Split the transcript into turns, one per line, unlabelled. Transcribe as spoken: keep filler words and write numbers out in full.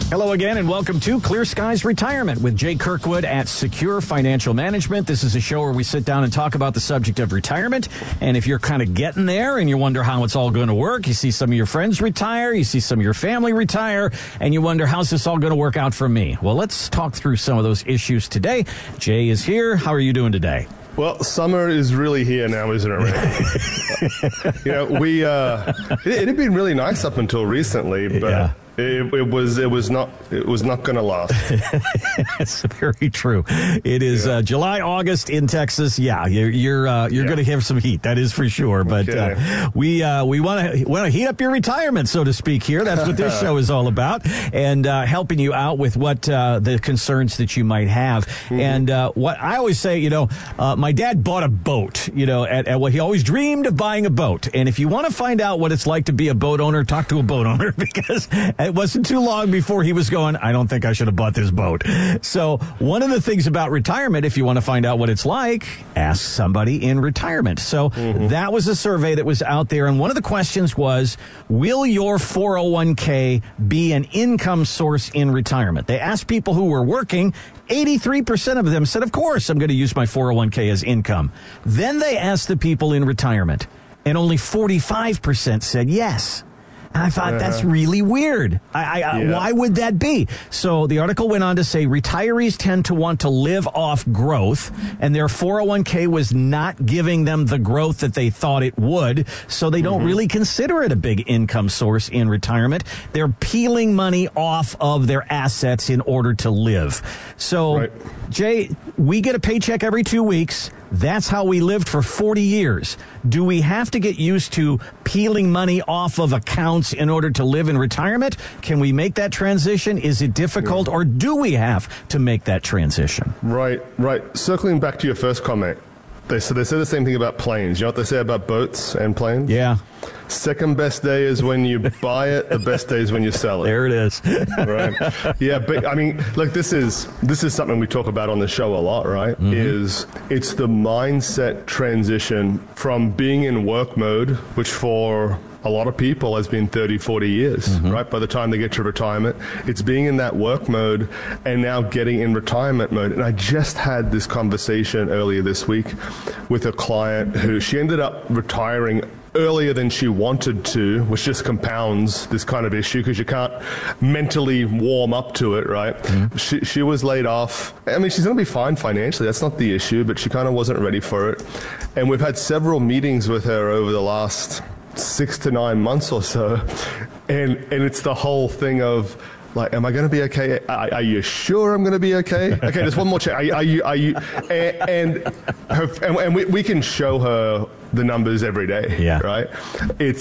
Hello again, and welcome to Clear Skies Retirement with Jay Kirkwood at Secure Financial Management. This is a show where we sit down and talk about the subject of retirement. And if you're kind of getting there and you wonder how it's all going to work, you see some of your friends retire, you see some of your family retire, and you wonder, how's this all going to work out for me? Well, let's talk through some of those issues today. Jay is here. How are you doing today?
Well, summer is really here now, isn't it, Ray? you know, we, uh, it, it had been really nice up until recently, but yeah. It, it was it was not it was not going to last.
That's very true. It is yeah. uh, July, August in Texas. Yeah, you're you're uh, you're yeah. going to have some heat. That is for sure. But okay. uh, we uh, we want to want to heat up your retirement, so to speak. Here, that's what this show is all about, and uh, helping you out with what uh, the concerns that you might have. Mm-hmm. And uh, what I always say, you know, uh, my dad bought a boat. You know, at, at what he always dreamed of buying a boat. And if you want to find out what it's like to be a boat owner, talk to a boat owner because. It wasn't too long before he was going, I don't think I should have bought this boat. So one of the things about retirement, if you want to find out what it's like, ask somebody in retirement. So mm-hmm. that was a survey that was out there. And one of the questions was, will your four oh one k be an income source in retirement? They asked people who were working. eighty-three percent of them said, of course, I'm going to use my four oh one k as income. Then they asked the people in retirement, and only forty-five percent said yes. And I thought, uh, that's really weird. I, I, yeah. Why would that be? So the article went on to say retirees tend to want to live off growth, and their four oh one k was not giving them the growth that they thought it would, so they don't mm-hmm. really consider it a big income source in retirement. They're peeling money off of their assets in order to live. So, right. Jay, we get a paycheck every two weeks. That's how we lived for forty years. Do we have to get used to peeling money off of accounts in order to live in retirement? Can we make that transition? Is it difficult, yeah. or do we have to make that transition?
Right, right. Circling back to your first comment, they so they say the same thing about planes. You know what they say about boats and planes?
Yeah.
Second best day is when you buy it. The best day is when you sell it.
There it is.
Right. Yeah, but I mean, look, this is this is something we talk about on the show a lot, right? Mm-hmm. Is it's the mindset transition from being in work mode, which for a lot of people has been thirty, forty years, mm-hmm. right? By the time they get to retirement, it's being in that work mode and now getting in retirement mode. And I just had this conversation earlier this week with a client who she ended up retiring earlier than she wanted to, which just compounds this kind of issue because you can't mentally warm up to it, right? Mm-hmm. She, she was laid off. I mean, she's going to be fine financially. That's not the issue, but she kind of wasn't ready for it. And we've had several meetings with her over the last six to nine months or so. And, and it's the whole thing of, like, am I going to be okay? Are, are you sure I'm going to be okay? Okay, there's one more check. Are, are you? Are you? And and, her, and, and we, we can show her the numbers every day.
Yeah.
Right. It's